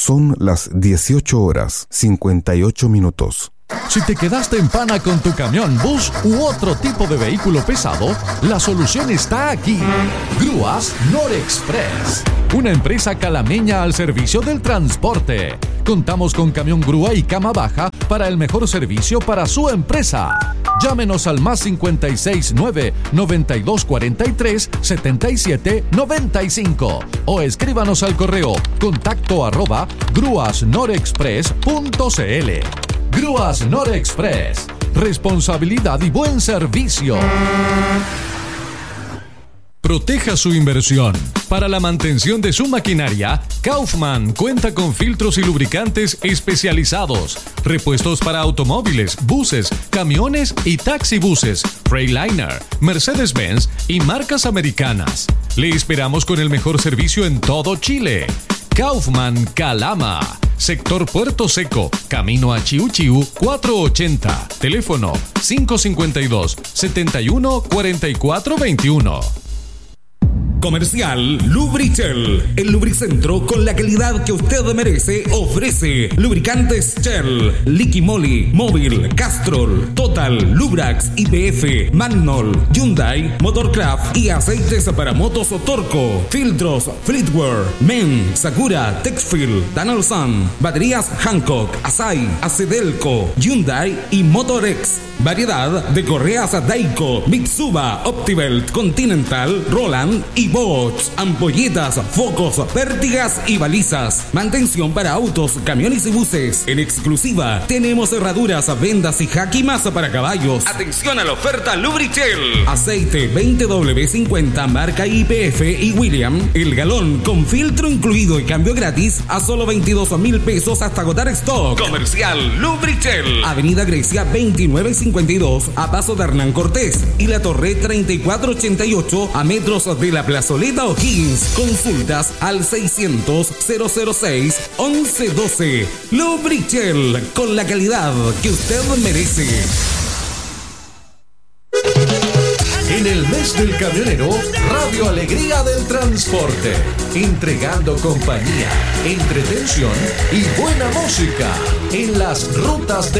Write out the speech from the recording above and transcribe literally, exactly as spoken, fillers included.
Son las dieciocho horas cincuenta y ocho minutos. Si te quedaste en pana con tu camión, bus u otro tipo de vehículo pesado, la solución está aquí. Grúas Norexpress, una empresa calameña al servicio del transporte. Contamos con camión grúa y cama baja para el mejor servicio para su empresa. Llámenos al más cincuenta y seis nueve, noventa y dos cuarenta y tres, setenta y siete noventa y cinco o escríbanos al correo contacto arroba grúas norexpress punto cl. Grúas Norexpress, responsabilidad y buen servicio. Proteja su inversión. Para la mantención de su maquinaria, Kaufman cuenta con filtros y lubricantes especializados, repuestos para automóviles, buses, camiones y taxibuses, Freightliner, Mercedes-Benz y marcas americanas. Le esperamos con el mejor servicio en todo Chile. Kaufman Calama, sector Puerto Seco, camino a Chiu Chiu cuatrocientos ochenta, teléfono cinco cinco dos, siete uno, cuatro cuatro dos uno. Comercial Lubrichel, el lubricentro con la calidad que usted merece, ofrece lubricantes Shell, Liqui Moly, Móvil, Castrol, Total, Lubrax, Y P F, Magnol, Hyundai, Motorcraft y aceites para motos Torco, filtros Fleetwear, Men, Sakura, Texfil, Donaldson, baterías Hancock, Asai, Acedelco, Hyundai y Motorex. Variedad de correas Daico, Mitsuba, Optibelt, Continental, Roland y Bosch. Ampolletas, focos, pértigas y balizas. Mantención para autos, camiones y buses. En exclusiva tenemos cerraduras, vendas y jaquimas para caballos. Atención a la oferta Lubrichel. Aceite veinte W cincuenta marca Y P F y William. El galón con filtro incluido y cambio gratis a solo veintidós mil pesos hasta agotar stock. Comercial Lubrichel. Avenida Grecia veintinueve cincuenta y dos a paso de Hernán Cortés y la Torre treinta y cuatro ochenta y ocho a metros de la Plazoleta O'Higgins. Consultas al seiscientos, cero cero seis, once doce. Lubrichel, con la calidad que usted merece. En el mes del camionero, Radio Alegría del Transporte, entregando compañía, entretención y buena música en las rutas de